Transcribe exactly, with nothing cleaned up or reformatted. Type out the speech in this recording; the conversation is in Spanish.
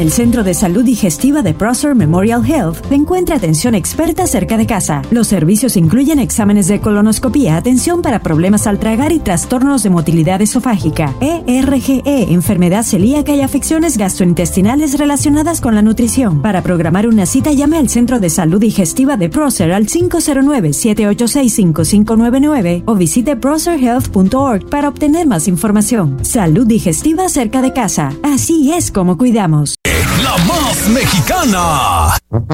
el Centro de Salud Digestiva de Prosser Memorial Health encuentra atención experta cerca de casa. Los servicios incluyen exámenes de colonoscopía, atención para problemas al tragar y trastornos de motilidad esofágica, E R G E, enfermedad celíaca y afecciones gastrointestinales relacionadas con la nutrición. Para programar una cita, llame al Centro de Salud Digestiva de Prosser al cinco cero nueve, siete ocho seis, cinco cinco nueve nueve o visite prosser health punto org para obtener más información. Salud digestiva cerca de casa. Así es como cuidamos. La más mexicana.